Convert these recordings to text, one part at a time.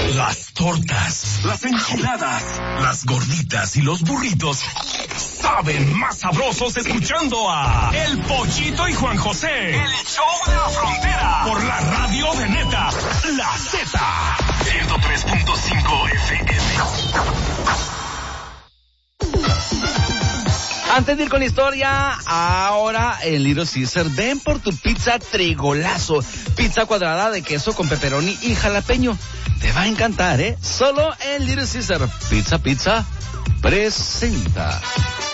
Las tortas, las enchiladas, las gorditas y los burritos saben más sabrosos escuchando a El Pollito y Juan José. El show de la frontera. Por la radio de neta, La Z. 103.5 FM. Antes de ir con la historia, ahora en Little Caesar, ven por tu pizza Trigolazo. Pizza cuadrada de queso con pepperoni y jalapeño. Te va a encantar, ¿eh? Solo en Little Caesar. Pizza presenta.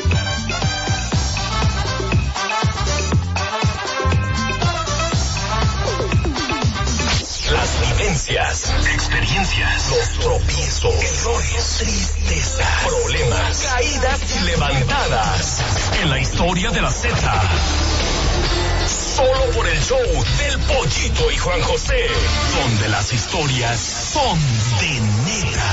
Las vivencias, experiencias, los tropiezos, errores, tristeza, problemas, caídas y levantadas. En la historia de la Z. Solo por el show del Pollito y Juan José, donde las historias son de neta.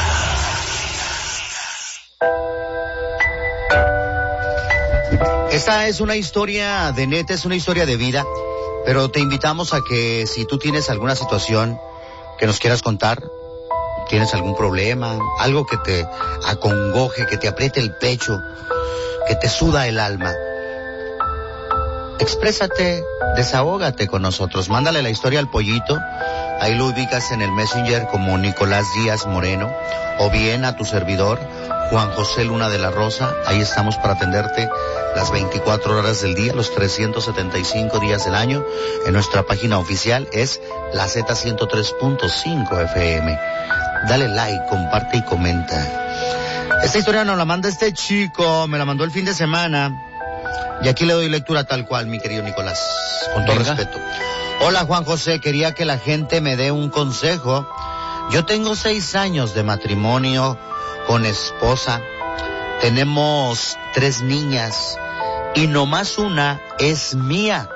Esta es una historia de neta, es una historia de vida, pero te invitamos a que si tú tienes alguna situación que nos quieras contar, tienes algún problema, algo que te acongoje, que te apriete el pecho, que te suda el alma, exprésate, desahógate con nosotros, mándale la historia al Pollito, ahí lo ubicas en el Messenger como Nicolás Díaz Moreno, o bien a tu servidor, Juan José Luna de la Rosa, ahí estamos para atenderte las 24 horas del día, los 375 días del año, en nuestra página oficial es la Z103.5 FM. Dale like, comparte y comenta. Esta historia nos la manda este chico, me la mandó el fin de semana. Y aquí le doy lectura tal cual, mi querido Nicolás, con todo respeto. Hola Juan José, quería que la gente me dé un consejo. Yo tengo 6 años de matrimonio con esposa. Tenemos 3 niñas y nomás una es mía.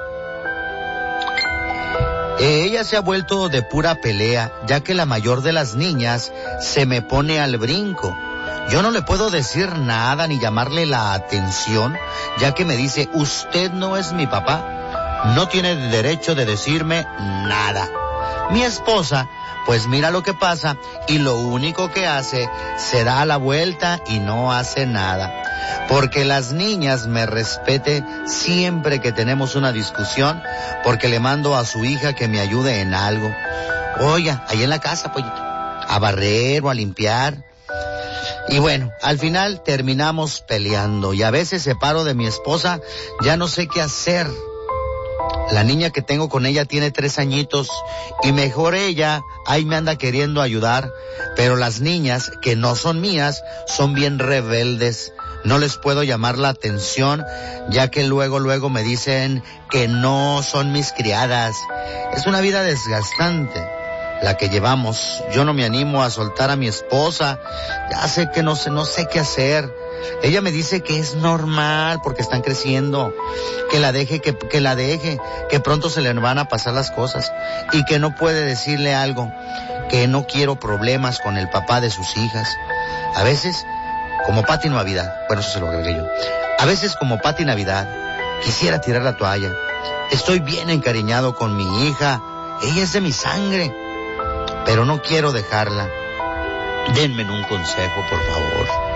Ella se ha vuelto de pura pelea, ya que la mayor de las niñas se me pone al brinco. Yo no le puedo decir nada ni llamarle la atención, ya que me dice, usted no es mi papá, no tiene derecho de decirme nada. Mi esposa, pues mira lo que pasa, y lo único que hace, se da la vuelta y no hace nada. Porque las niñas me respete siempre que tenemos una discusión, porque le mando a su hija que me ayude en algo. Oiga, ahí en la casa, Pollito, a barrer o a limpiar. Y bueno, al final terminamos peleando y a veces separo de mi esposa, ya no sé qué hacer. La niña que tengo con ella tiene 3 añitos y mejor ella, ahí me anda queriendo ayudar, pero las niñas que no son mías son bien rebeldes. No les puedo llamar la atención, ya que luego me dicen que no son mis criadas. Es una vida desgastante la que llevamos. Yo no me animo a soltar a mi esposa. Ya sé que no sé qué hacer. Ella me dice que es normal porque están creciendo, que la deje, que pronto se le van a pasar las cosas y que no puede decirle algo, que no quiero problemas con el papá de sus hijas. A veces, como Pati Navidad, bueno, eso se lo agregué yo. A veces, como Pati Navidad, quisiera tirar la toalla. Estoy bien encariñado con mi hija, ella es de mi sangre, pero no quiero dejarla. Denme un consejo, por favor.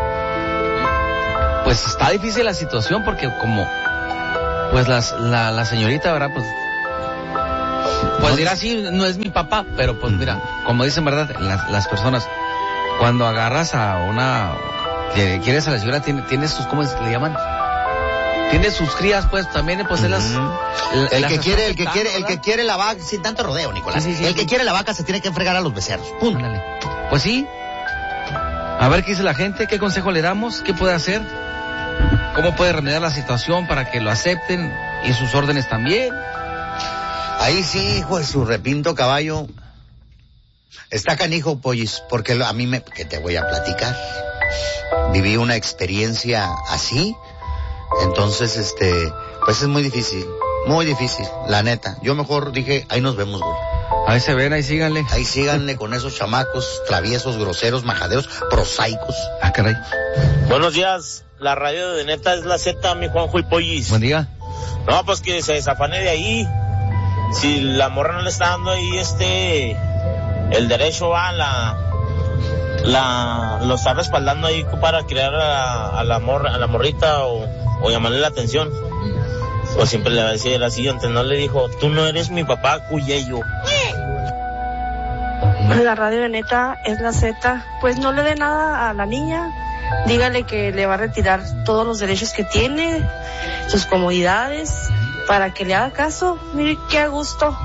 Pues está difícil la situación porque como, pues la señorita, ¿verdad? Pues dirá, sí, no es mi papá, pero pues mira, como dicen, ¿verdad? Las personas, cuando agarras a una, que quieres a la señora, tiene sus, ¿cómo le llaman? Tiene sus crías, pues, también, pues, el que quiere la vaca, sin tanto rodeo, Nicolás. Sí. El que quiere la vaca se tiene que fregar a los becerros, punto. Ándale. Pues sí. A ver qué dice la gente, qué consejo le damos, qué puede hacer, cómo puede remediar la situación para que lo acepten y sus órdenes también. Ahí sí, hijo de su repinto caballo. Está canijo, Pollis, porque a mí que te voy a platicar. Viví una experiencia así. Entonces, pues es muy difícil, la neta. Yo mejor dije, ahí nos vemos, güey. Ahí se ven, ahí síganle. Ahí síganle con esos chamacos traviesos, groseros, majaderos, prosaicos. Ah, caray. Buenos días, la radio de neta es la Z, mi Juanjo y Pollis. Buen día. No, pues que se desafane de ahí. Si la morra no le está dando ahí el derecho va lo está respaldando ahí para criar a la morrita o llamarle la atención. O siempre le va a decir así, antes no le dijo, tú no eres mi papá, cuyeyo. La radio de Neta es la Z, pues no le dé nada a la niña, dígale que le va a retirar todos los derechos que tiene, sus comodidades, para que le haga caso. Mire qué a gusto.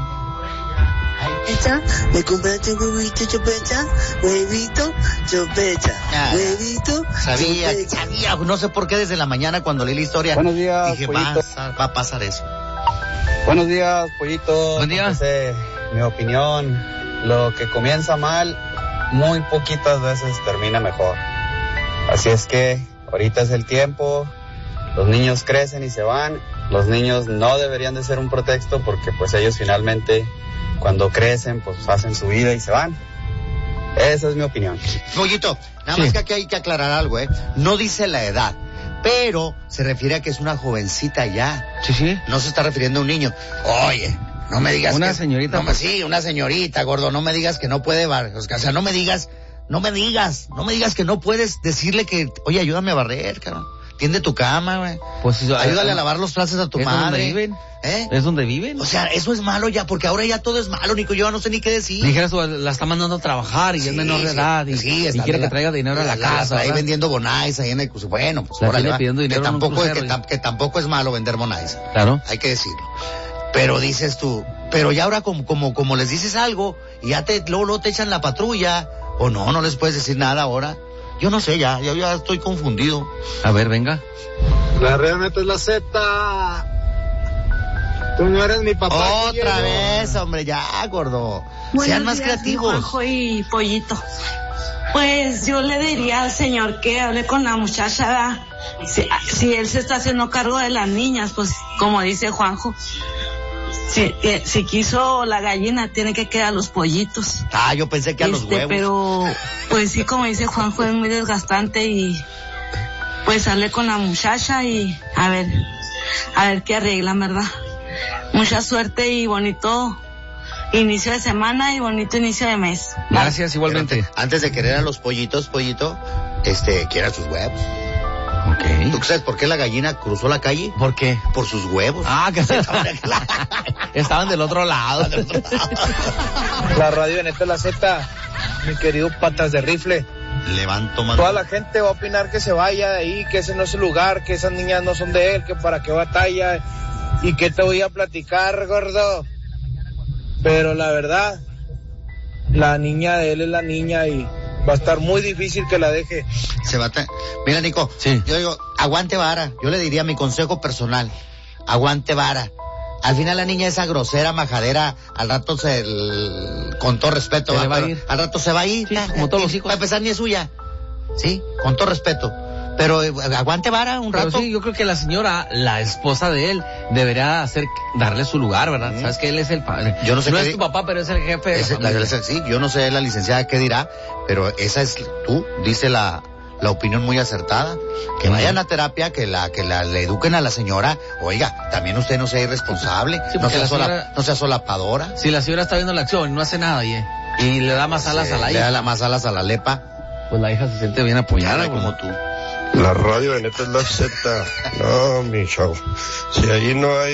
Me compraste huevito chopecha, huevito chopecha, huevito sabía, no sé por qué desde la mañana cuando leí la historia. Buenos días, dije, Pollito. va a pasar eso. Buenos días, Pollito. Buen día. Mi opinión, lo que comienza mal, muy poquitas veces termina mejor. Así es que ahorita es el tiempo, los niños crecen y se van, los niños no deberían de ser un pretexto porque pues ellos finalmente cuando crecen pues hacen su vida y se van. Esa es mi opinión. Pollito, nada más que aquí hay que aclarar algo, no dice la edad, pero se refiere a que es una jovencita ya. Sí. No se está refiriendo a un niño. Oye, no me digas una señorita. No, sí, una señorita, gordo, no me digas que no puede o sea, no me digas que no puedes decirle que, oye, ayúdame a barrer, cabrón. Tiende tu cama, güey. Pues ayúdale a lavar los trastes a tu madre. ¿Donde viven? ¿Es donde viven? O sea, eso es malo ya, porque ahora ya todo es malo, Nico. Yo no sé ni qué decir. Dijeras, la está mandando a trabajar y es menor de edad y quiere que traiga dinero a la casa. Ahí vendiendo bonais, ahí en el... Bueno, pues ahora le pidiendo dinero que tampoco es malo vender bonais. Claro. Hay que decirlo. Pero dices tú, pero ya ahora como les dices algo y ya luego te echan la patrulla, o no les puedes decir nada ahora. Yo no sé, ya estoy confundido. A ver, venga. La realmente es la Z. Tú no eres mi papá. Otra vez, hombre, ya, gordo. Sean más creativos. Juanjo y Pollito. Pues yo le diría al señor que hable con la muchacha. Si él se está haciendo cargo de las niñas, pues como dice Juanjo. Si quiso la gallina, tiene que quedar a los pollitos. Yo pensé que a los huevos. Pero, pues sí, como dice Juanjo, es muy desgastante y pues hable con la muchacha y a ver qué arreglan, ¿verdad? Mucha suerte y bonito inicio de semana y bonito inicio de mes. Gracias, igualmente. Pero antes de querer a los pollitos, Pollito, quiera sus huevos. Okay. ¿Tú sabes por qué la gallina cruzó la calle? ¿Por qué? Por sus huevos. Que estaban del otro lado. La radio de Neta es la Z, mi querido patas de rifle. Levanto mano. Toda la gente va a opinar que se vaya de ahí, que ese no es su lugar, que esas niñas no son de él, que para qué batalla y que te voy a platicar, gordo. Pero la verdad, la niña de él es la niña y va a estar muy difícil que la deje. Mira, Nico, sí. Yo digo, aguante vara. Yo le diría mi consejo personal, aguante vara. Al final la niña esa grosera, majadera, al rato con todo respeto, va a ir. Al rato se va a ir. Sí, como todos los hijos. Para empezar ni es suya. Sí, con todo respeto. Pero aguante vara un rato. Pero sí, yo creo que la señora, la esposa de él, debería darle su lugar, ¿verdad? Sabes que él es el padre. Yo no sé es tu papá, pero es el jefe de la familia. Sí, yo no sé la licenciada qué dirá, pero esa es dice la opinión muy acertada. Que vayan a terapia, que le eduquen a la señora. Oiga, también usted no sea irresponsable, sí, no sea solapadora. Si la señora está viendo la acción y no hace nada, y le da más alas a la hija. Le da más alas a la lepa. Pues la hija se siente bien apoyada, como tú. La radio de Neta es la Z. No, mi chavo. Si ahí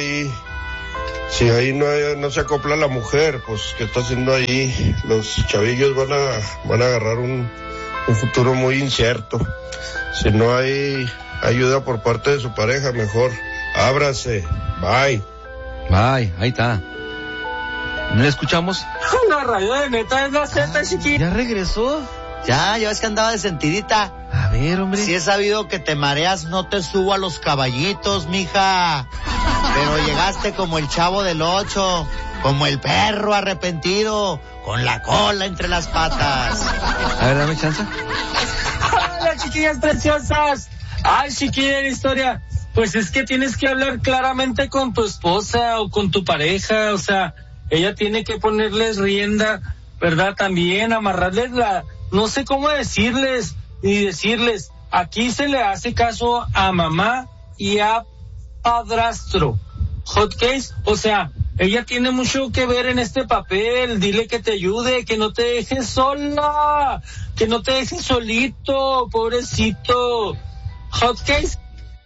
no se acopla la mujer, pues ¿qué está haciendo ahí? Los chavillos van a agarrar un futuro muy incierto. Si no hay ayuda por parte de su pareja, mejor ábrase. Bye, ahí está. ¿No le escuchamos? La radio de Neta es la Z, chiquito. ¿Ya regresó? Ya ves que andaba de sentidita. A ver, hombre. Si he sabido que te mareas, no te subo a los caballitos, mija. Pero llegaste como el Chavo del 8, como el perro arrepentido, con la cola entre las patas. A ver, dame chance. Hola, chiquillas preciosas. Ay, si quieren historia, pues es que tienes que hablar claramente con tu esposa o con tu pareja, o sea, ella tiene que ponerles rienda, ¿verdad? También amarrarles no sé cómo decirles, aquí se le hace caso a mamá y a padrastro. Hot case, o sea, ella tiene mucho que ver en este papel. Dile que te ayude, que no te dejes sola, que no te dejes solito, pobrecito. Hotcakes.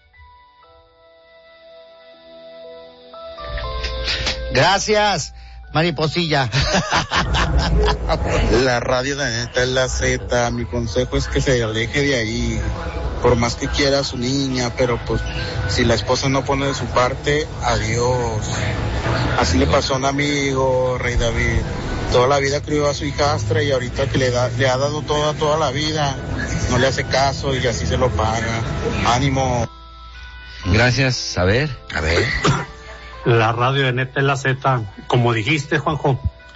Gracias, mariposilla. La radio de Neta es la Z. Mi consejo es que se aleje de ahí. Por más que quiera a su niña, pero pues si la esposa no pone de su parte, adiós. Así le pasó a un amigo, Rey David. Toda la vida crió a su hijastra y ahorita que le ha dado toda la vida, no le hace caso y así se lo paga. Ánimo. Gracias. A ver. La radio de Neta es la Z, como dijiste, Juanjo.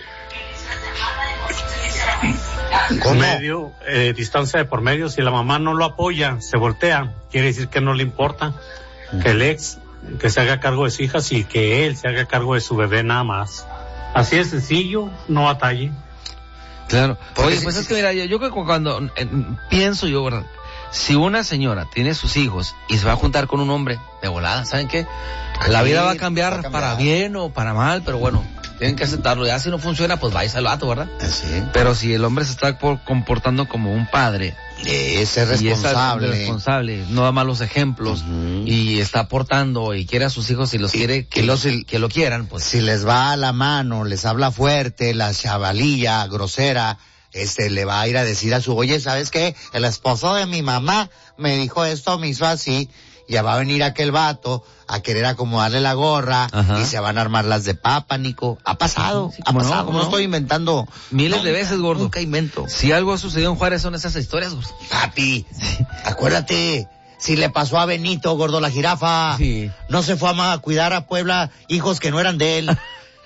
¿Cómo? Medio, distancia de por medio. Si la mamá no lo apoya, se voltea, quiere decir que no le importa. Que el ex, que se haga cargo de sus hijas y que él se haga cargo de su bebé nada más. Así de sencillo, no atalle. Claro. Oye, pues es que mira, yo creo que cuando pienso yo, ¿verdad? Si una señora tiene sus hijos y se va a juntar con un hombre de volada, ¿saben qué? La vida va a cambiar para bien o para mal, pero bueno, tienen que aceptarlo. Ya si no funciona, pues vais al vato, ¿verdad? Sí. Pero si el hombre se está comportando como un padre, es responsable, no da malos ejemplos, y está aportando y quiere a sus hijos y los quiere que lo quieran, pues. Si les va a la mano, les habla fuerte, la chavalilla, grosera, le va a ir a decir a su, oye, ¿sabes qué? El esposo de mi mamá me dijo esto, me hizo así. Ya va a venir aquel vato a querer acomodarle la gorra. Ajá. Y se van a armar las de papa, Nico. Ha pasado, sí, no estoy inventando. Miles de veces, gordo. Nunca invento. Si algo ha sucedido en Juárez son esas historias, gordo. Papi, sí. Acuérdate, si le pasó a Benito, gordo, la jirafa. Sí. No se fue a cuidar a Puebla hijos que no eran de él.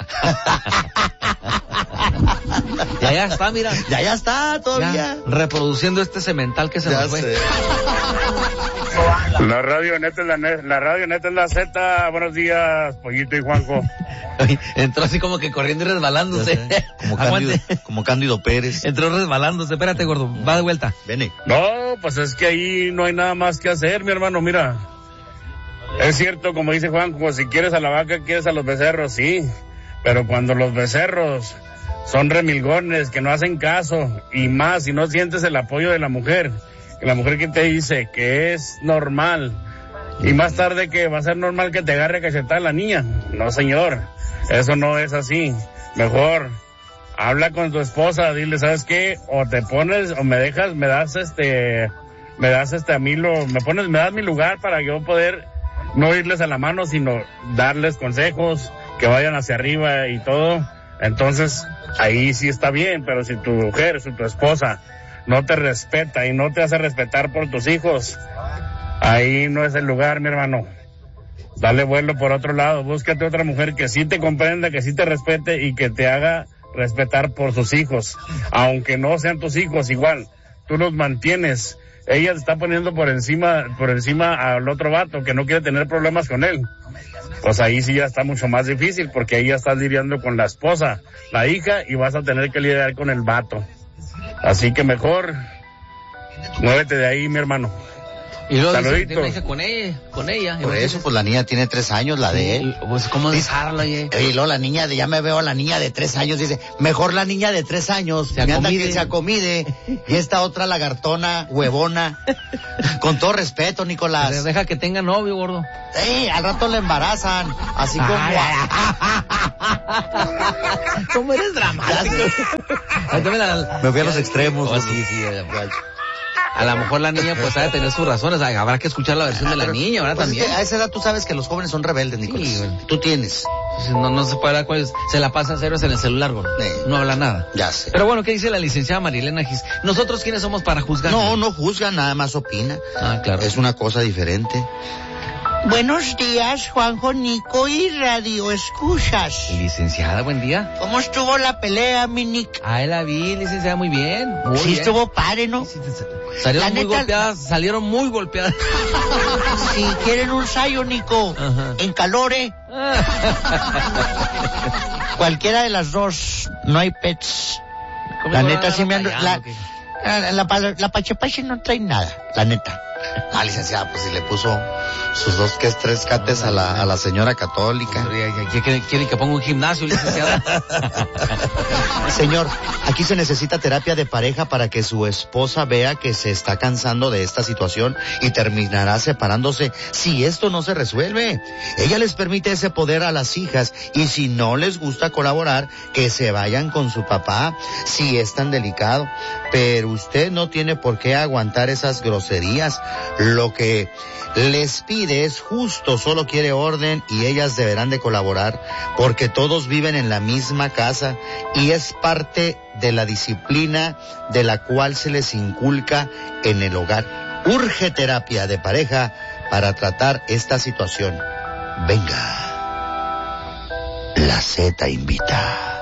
Ya está, mira. Ya está, todavía. Ya, reproduciendo este cemental que se nos fue. La radio neta es la Z. Buenos días, Pollito y Juanjo. Entró así como que corriendo y resbalándose. Como Cándido Pérez. Entró resbalándose. Espérate, gordo. Va de vuelta. Vene. No, pues es que ahí no hay nada más que hacer, mi hermano. Mira, es cierto, como dice Juanjo, si quieres a la vaca, quieres a los becerros, sí. Pero cuando los becerros son remilgones, que no hacen caso, y más si no sientes el apoyo de la mujer que te dice que es normal, y más tarde que va a ser normal que te agarre cachetada la niña. No, señor, eso no es así. Mejor habla con tu esposa, dile, ¿sabes qué? O te pones, o me das me das mi lugar para yo poder no irles a la mano, sino darles consejos, que vayan hacia arriba y todo. Entonces, ahí sí está bien, pero si tu mujer, si tu esposa no te respeta y no te hace respetar por tus hijos, ahí no es el lugar, mi hermano. Dale vuelo por otro lado, búscate otra mujer que sí te comprenda, que sí te respete y que te haga respetar por sus hijos. Aunque no sean tus hijos, igual, tú los mantienes. Ella te está poniendo por encima al otro vato que no quiere tener problemas con él. Pues ahí sí ya está mucho más difícil, porque ahí ya estás lidiando con la esposa, la hija, y vas a tener que lidiar con el vato. Así que mejor muévete de ahí, mi hermano. Y luego dice, con ella. Por eso, pues la niña tiene 3 años, la de él. Pues cómo dejarla, Y luego la niña, ya me veo a la niña de 3 años, dice, mejor la niña de 3 años, que se acomide. Y esta otra lagartona, huevona. Con todo respeto, Nicolás. Pero deja que tenga novio, gordo. Al rato le embarazan. Así como... ¿Cómo eres dramático? Me fui a los extremos. Oh, sí. A lo mejor la niña pues ha de tener sus razones, habrá que escuchar la versión de la niña, ¿verdad? Pues también. Es que a esa edad tú sabes que los jóvenes son rebeldes, Nicolás. Sí, bueno. Tú tienes. No se puede dar cuál se la pasa ceros en el celular, gordo. No habla nada. Ya sé. Pero bueno, ¿qué dice la licenciada Marilena Gis? ¿Nosotros quiénes somos para juzgar? No juzga, nada más opina. Ah, claro. Es una cosa diferente. Buenos días, Juanjo, Nico y Radio Escuchas. Licenciada, buen día. ¿Cómo estuvo la pelea, mi Nick? La vi, licenciada, muy bien. Muy bien. Estuvo padre, ¿no? Sí, salieron muy golpeadas. Si quieren un sayo, Nico, en calore. Cualquiera de las dos, no hay pets. La neta sí me ando... La pachepache no trae nada, la neta. Licenciada, pues si le puso sus 2 que 3 cates a la señora católica. ¿Quieren que ponga un gimnasio, licenciada? Señor, aquí se necesita terapia de pareja para que su esposa vea que se está cansando de esta situación y terminará separándose si esto no se resuelve. Ella les permite ese poder a las hijas y si no les gusta colaborar, que se vayan con su papá, si es tan delicado. Pero usted no tiene por qué aguantar esas groserías. Lo que les pide es justo, solo quiere orden y ellas deberán de colaborar porque todos viven en la misma casa y es parte de la disciplina de la cual se les inculca en el hogar. Urge terapia de pareja para tratar esta situación. Venga, la Z invita.